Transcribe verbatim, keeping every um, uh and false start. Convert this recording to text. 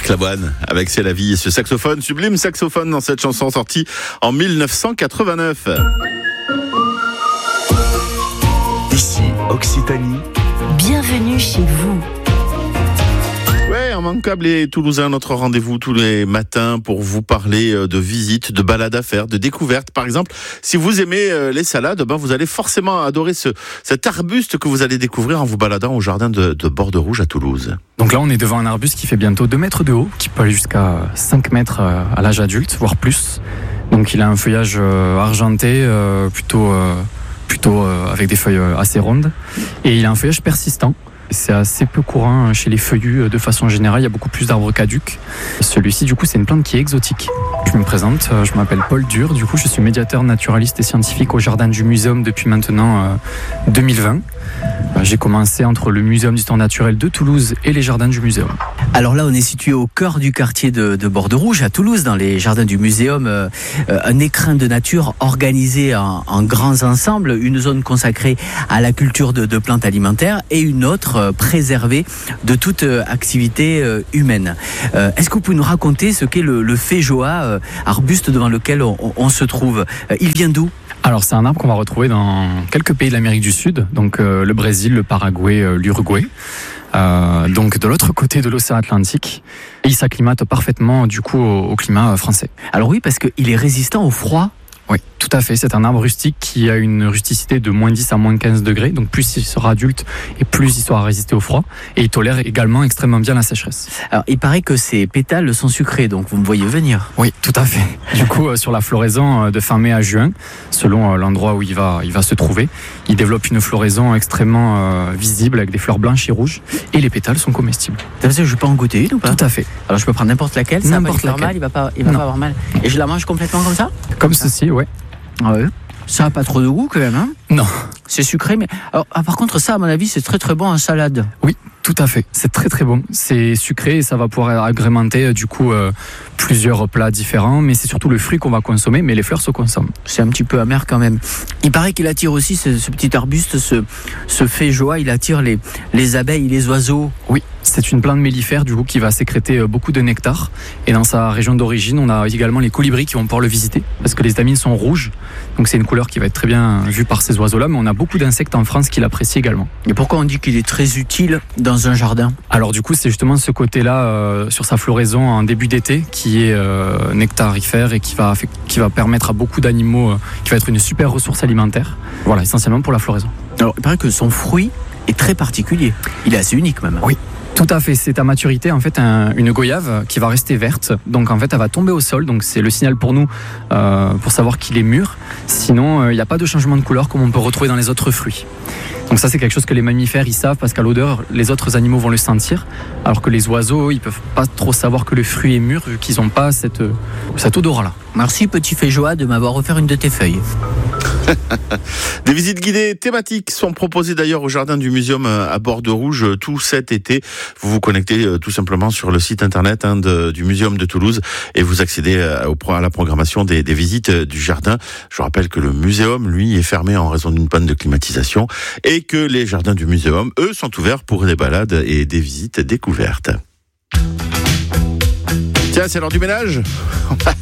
Marc Lavoine avec C'est la vie et ce saxophone, sublime saxophone dans cette chanson sortie en dix-neuf cent quatre-vingt-neuf. Ici, Occitanie. Bienvenue chez vous. Ouais, Immanquable et Toulousain, notre rendez-vous tous les matins pour vous parler de visites, de balades à faire, de découvertes. Par exemple, si vous aimez les salades, ben vous allez forcément adorer ce, cet arbuste que vous allez découvrir en vous baladant au jardin de, de Borderouge à Toulouse. Donc là, on est devant un arbuste qui fait bientôt deux mètres de haut, qui peut aller jusqu'à cinq mètres à l'âge adulte, voire plus. Donc il a un feuillage argenté, plutôt, plutôt avec des feuilles assez rondes. Et il a un feuillage persistant. C'est assez peu courant chez les feuillus de façon générale, il y a beaucoup plus d'arbres caducs. Celui-ci, du coup, c'est une plante qui est exotique. Je me présente, je m'appelle Paul Dur, du coup, je suis médiateur naturaliste et scientifique au Jardin du Muséum depuis maintenant euh, deux mille vingt. J'ai commencé entre le Muséum d'histoire naturelle de Toulouse et les Jardins du Muséum. Alors là, on est situé au cœur du quartier de, de Borderouge, à Toulouse, dans les Jardins du Muséum. Euh, un écrin de nature organisé en, en grands ensembles, une zone consacrée à la culture de, de plantes alimentaires et une autre euh, préservée de toute euh, activité euh, humaine. Euh, est-ce que vous pouvez nous raconter ce qu'est le, le féjoa, euh, arbuste devant lequel on, on se trouve? euh, Il vient d'où? Alors c'est un arbre qu'on va retrouver dans quelques pays de l'Amérique du Sud, donc euh, le Brésil, le Paraguay, euh, l'Uruguay. Euh, donc de l'autre côté de l'océan Atlantique, et il s'acclimate parfaitement du coup au, au climat français. Alors oui, parce qu'il est résistant au froid. Oui, tout à fait. C'est un arbre rustique qui a une rusticité de moins dix à moins quinze degrés. Donc plus il sera adulte et plus il sera résisté au froid. Et il tolère également extrêmement bien la sécheresse. Alors il paraît que ses pétales sont sucrés, donc vous me voyez venir. Oui, tout à fait. Du coup, euh, sur la floraison de fin mai à juin, selon euh, l'endroit où il va, il va se trouver, il développe une floraison extrêmement euh, visible avec des fleurs blanches et rouges. Et les pétales sont comestibles. Ça veut dire que je peux en goûter une ou pas? Tout à fait. Alors je peux prendre n'importe laquelle, ça N'importe va pas lui faire mal, il va pas, il va pas avoir mal. Et je la mange complètement comme ça? Comme ceci, ouais. Ah ouais. Ça n'a pas trop de goût quand même, hein? Non. C'est sucré, mais... Alors, ah, par contre, ça, à mon avis, c'est très très bon en salade. Oui, tout à fait. C'est très très bon. C'est sucré et ça va pouvoir agrémenter du coup euh, plusieurs plats différents, mais c'est surtout le fruit qu'on va consommer, mais les fleurs se consomment. C'est un petit peu amer quand même. Il paraît qu'il attire aussi, ce, ce petit arbuste, ce, ce féjoa, il attire les, les abeilles, les oiseaux. Oui, c'est une plante mellifère du coup qui va sécréter beaucoup de nectar. Et dans sa région d'origine, on a également les colibris qui vont pouvoir le visiter, parce que les étamines sont rouges. Donc c'est une couleur qui va être très bien vue par ces oiseaux-là, mais on a beaucoup d'insectes en France qui l'apprécient également. Et pourquoi on dit qu'il est très utile dans un jardin? Alors du coup, c'est justement ce côté-là euh, sur sa floraison en début d'été qui est euh, nectarifère et qui va, qui va permettre à beaucoup d'animaux, euh, qui va être une super ressource alimentaire. Voilà, essentiellement pour la floraison. Alors il paraît que son fruit est très particulier. Il est assez unique même. Oui. Tout à fait, c'est à maturité en fait un, une goyave qui va rester verte, donc en fait elle va tomber au sol, donc c'est le signal pour nous euh, pour savoir qu'il est mûr. Sinon il euh, n'y a pas de changement de couleur comme on peut retrouver dans les autres fruits. Donc ça c'est quelque chose que les mammifères ils savent parce qu'à l'odeur les autres animaux vont le sentir, alors que les oiseaux ils peuvent pas trop savoir que le fruit est mûr vu qu'ils n'ont pas cette, cette odorat là. Merci petit féjoa de m'avoir offert une de tes feuilles. Des visites guidées thématiques sont proposées d'ailleurs au Jardin du Muséum à Borderouge tout cet été. Vous vous connectez tout simplement sur le site internet hein, de, du Muséum de Toulouse et vous accédez à, à la programmation des, des visites du jardin. Je rappelle que le muséum, lui, est fermé en raison d'une panne de climatisation et que les jardins du muséum, eux, sont ouverts pour des balades et des visites découvertes. Tiens, c'est l'heure du ménage.